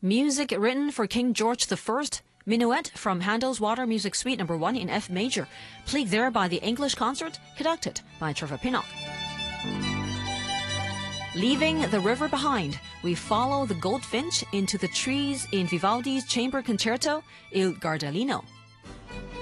Music written for King George I. Minuet from Handel's Water Music Suite No. 1 in F major, played there by the English Concert, conducted by Trevor Pinnock. Leaving the river behind, we follow the goldfinch into the trees in Vivaldi's Chamber Concerto Il Gardellino.